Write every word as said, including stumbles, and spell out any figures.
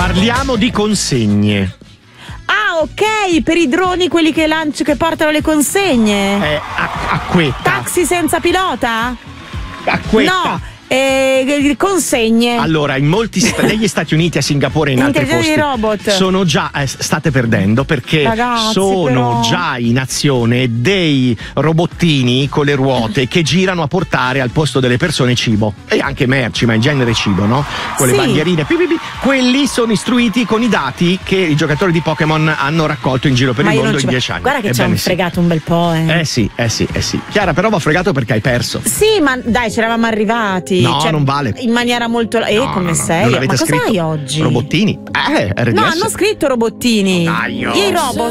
Parliamo di consegne. Ah, ok, per i droni, quelli che lanci, che portano le consegne. Eh, acquetta. Taxi senza pilota? Acquetta. No. Eh, consegne. Allora, in molti sta- negli Stati Uniti, a Singapore e in altri posti robot. sono già eh, state perdendo perché Ragazzi, sono però. già in azione dei robottini con le ruote che girano a portare al posto delle persone cibo e anche merci, ma in genere cibo, no? Con Sì. le bandierine. Pi, pi, pi. Quelli sono istruiti con i dati che i giocatori di Pokémon hanno raccolto in giro per Ma il io mondo non in ci dieci anni. Guarda che ci Ebbene hanno sì. fregato un bel po', eh. Eh sì, eh sì, eh sì. Chiara, però va fregato perché hai perso. Sì, ma dai, ci eravamo arrivati. No, Cioè, non vale. In maniera molto. Eh, No, come no, no, sei? non Ma avete cosa scritto hai oggi? robottini? Eh, R D S. No, hanno scritto robottini. Dai, oh. I robot